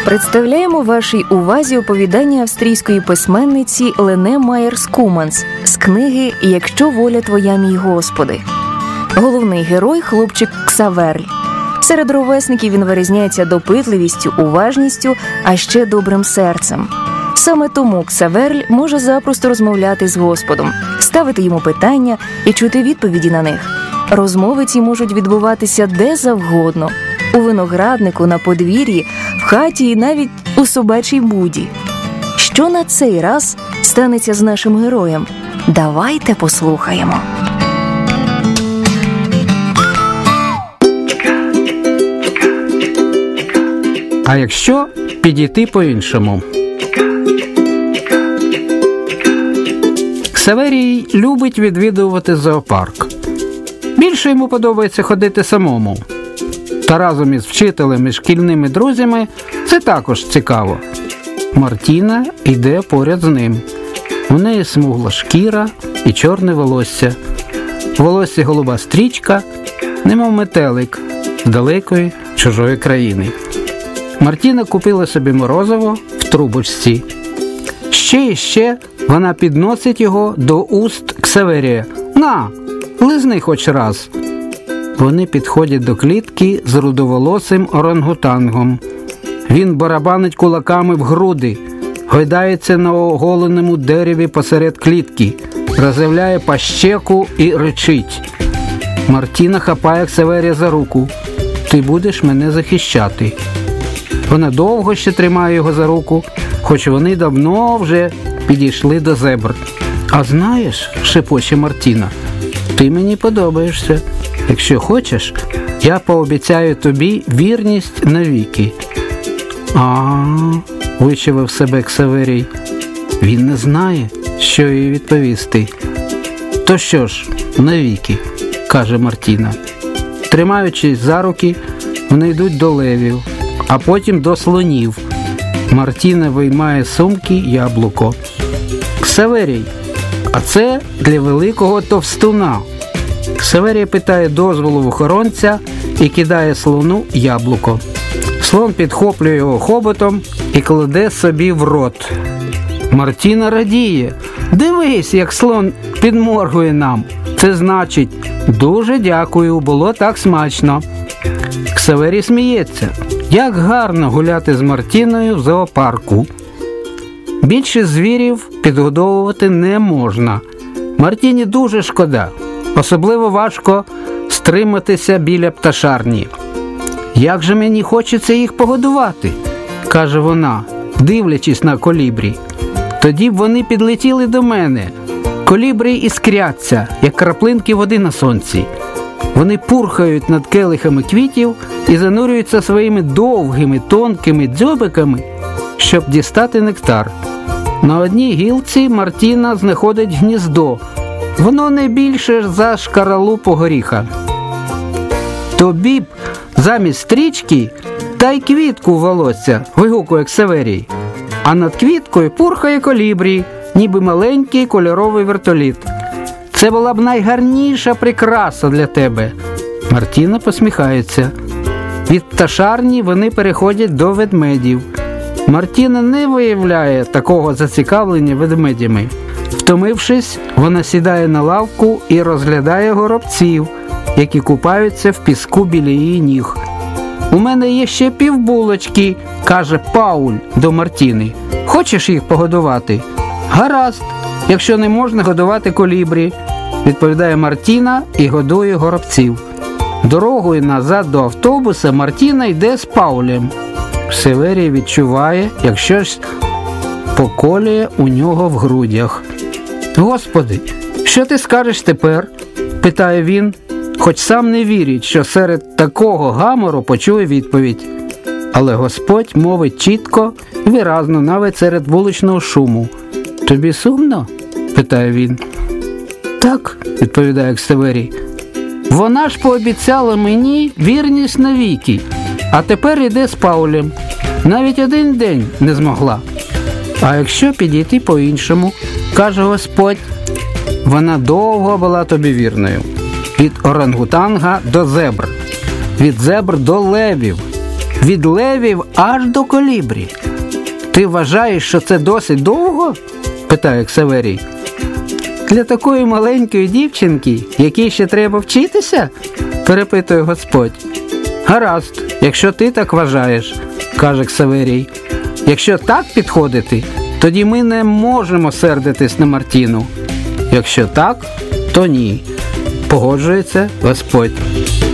Представляємо вашій увазі оповідання австрійської письменниці Лене Майєрс-Куманс з книги «Якщо воля твоя, мій Господи». Головний герой – хлопчик Ксаверль. Серед ровесників він вирізняється допитливістю, уважністю, а ще добрим серцем. Саме тому Ксаверль може запросто розмовляти з Господом, ставити йому питання і чути відповіді на них. Розмови ці можуть відбуватися де завгодно – у винограднику, на подвір'ї, в хаті і навіть у собачій буді. Що на цей раз станеться з нашим героєм? Давайте послухаємо. А якщо підійти по-іншому? Ксаверій любить відвідувати зоопарк. Більше йому подобається ходити самому. Та разом із вчителем і шкільними друзями це також цікаво. Мартіна йде поряд з ним. У неї смугла шкіра і чорне волосся. У волоссі голуба стрічка, немов метелик з далекої чужої країни. Мартіна купила собі морозиво в трубочці. Ще і ще вона підносить його до уст Ксаверія. «На, лизни хоч раз». Вони підходять до клітки з рудоволосим орангутангом. Він барабанить кулаками в груди, гойдається на оголеному дереві посеред клітки, роззявляє пащеку і ричить. Мартіна хапає Ксаверія за руку. «Ти будеш мене захищати». Вона довго ще тримає його за руку, хоч вони давно вже підійшли до зебр. «А знаєш, – шепоче Мартіна, – ти мені подобаєшся. Якщо хочеш, я пообіцяю тобі вірність навіки». – вичавив себе Ксаверій. Він не знає, що їй відповісти. «То що ж, навіки», – каже Мартіна. Тримаючись за руки, вони йдуть до левів, а потім до слонів. Мартіна виймає з сумки яблуко. «Ксаверій, а це для великого товстуна». Ксаверій питає дозволу в охоронця і кидає слону яблуко. Слон підхоплює його хоботом і кладе собі в рот. Мартіна радіє. «Дивись, як слон підморгує нам. Це значить, дуже дякую, було так смачно». Ксаверій сміється. Як гарно гуляти з Мартіною в зоопарку. Більше звірів підгодовувати не можна. Мартіні дуже шкода. Особливо важко стриматися біля пташарні. «Як же мені хочеться їх погодувати», – каже вона, дивлячись на колібрі. «Тоді б вони підлетіли до мене. Колібрі іскряться, як краплинки води на сонці. Вони пурхають над келихами квітів і занурюються своїми довгими, тонкими дзьобиками, щоб дістати нектар. На одній гілці Мартіна знаходить гніздо. Воно не більше за шкаралупу горіха. Тобі б замість стрічки дай квітку в волосся», – вигукує Ксаверій. А над квіткою пурхає колібрі, ніби маленький кольоровий вертоліт. «Це була б найгарніша прикраса для тебе». Мартіна посміхається. Від пташарні вони переходять до ведмедів. Мартіна не виявляє такого зацікавлення ведмедями. Втомившись, вона сідає на лавку і розглядає горобців, які купаються в піску біля її ніг. «У мене є ще півбулочки», – каже Пауль до Мартіни. «Хочеш їх погодувати?» «Гаразд, якщо не можна годувати колібрі», – відповідає Мартіна і годує горобців. Дорогою назад до автобуса Мартіна йде з Паулем. Ксаверій відчуває, як щось поколює у нього в грудях. «Господи, що ти скажеш тепер?» – питає він, хоч сам не вірить, що серед такого гамору почує відповідь. Але Господь мовить чітко і виразно, навіть серед вуличного шуму. «Тобі сумно?» – питає він. «Так», – відповідає Ксаверій. «Вона ж пообіцяла мені вірність навіки, а тепер іде з Паулем. Навіть один день не змогла». «А якщо підійти по-іншому?» – каже Господь. «Вона довго була тобі від орангутанга до зебр, від зебр до левів, Від левів аж до колібрі. Ти вважаєш, що це досить довго? Питає Ксаверій. Для такої маленької дівчинки, якій ще треба вчитися? Перепитує Господь. Гаразд, якщо ти так вважаєш, каже Ксаверій. Якщо так підходити, тоді ми не можемо сердитись на Мартіну. Якщо так, то ні. Погоджується Господь.